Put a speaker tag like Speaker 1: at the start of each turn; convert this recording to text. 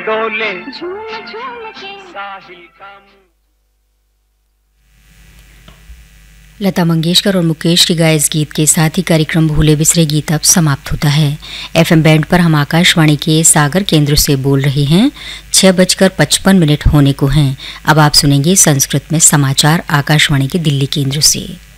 Speaker 1: डोले झूम झूम के साहिल का।
Speaker 2: लता मंगेशकर और मुकेश की गाए इस गीत के साथ ही कार्यक्रम भूले बिसरे गीत अब समाप्त होता है। एफएम बैंड पर हम आकाशवाणी के सागर केंद्र से बोल रहे हैं। 6:55 होने को हैं। अब आप सुनेंगे संस्कृत में समाचार आकाशवाणी के दिल्ली केंद्र से।